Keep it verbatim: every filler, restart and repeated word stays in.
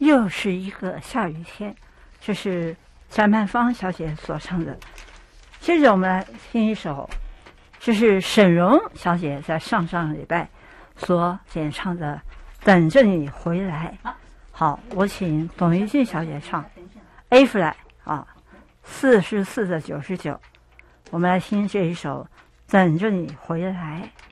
又是一个下雨天，这是翟曼芳小姐所唱的。接着我们来听一首，这是沈荣小姐在上上礼拜所演唱的《等着你回来》。好，我请董玉俊小姐唱 A flat 啊，四十四的九十九。我们来听这一首《等着你回来》。